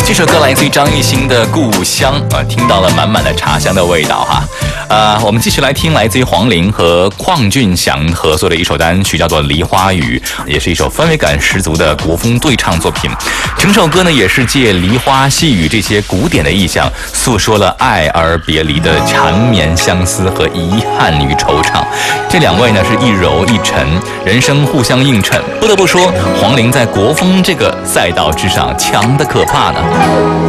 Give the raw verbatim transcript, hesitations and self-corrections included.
这首歌来自于张艺兴的《故乡》啊，听到了满满的茶香的味道哈。呃，我们继续来听来自于黄龄和邝俊祥合作的一首单曲，叫做《梨花雨》，也是一首氛围感十足的国风对唱作品。整首歌呢，也是借梨花细雨这些古典的意象，诉说了爱而别离的缠绵相思和遗憾与惆怅。这两位呢，是一柔一沉，人生互相映衬。不得不说，黄龄在国风这个赛道之上强得可怕呢。